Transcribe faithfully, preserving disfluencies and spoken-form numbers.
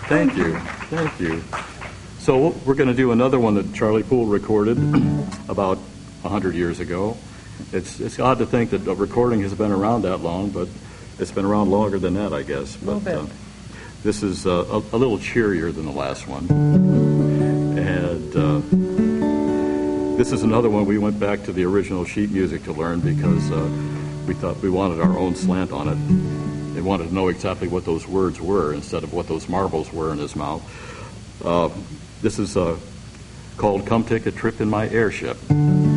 Thank you. Thank you. So we're going to do another one that Charlie Poole recorded about one hundred years ago. It's it's odd to think that a recording has been around that long, but it's been around longer than that, I guess. But a little bit. Uh, this is uh, a, a little cheerier than the last one. And uh, this is another one we went back to the original sheet music to learn because uh, we thought we wanted our own slant on it. They wanted to know exactly what those words were instead of what those marbles were in his mouth. Uh, this is uh, called Come Take a Trip in My Airship.